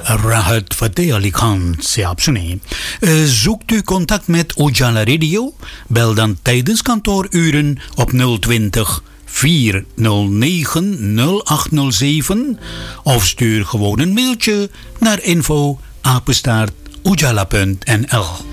Rahat Fateh Ali Khan se आप सुने. Zoekt u contact met Ujala Radio? Bel dan tijdens kantooruren op 020 409 0807 of stuur gewoon een mailtje naar info@ujala.nl.